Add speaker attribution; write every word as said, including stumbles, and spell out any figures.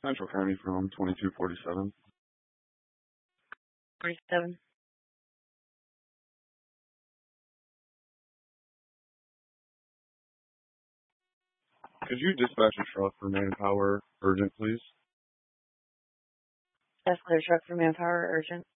Speaker 1: Central County from twenty-two forty-seven.
Speaker 2: forty-seven.
Speaker 1: Could you dispatch a truck for manpower urgent, please?
Speaker 2: Escalator truck for manpower urgent.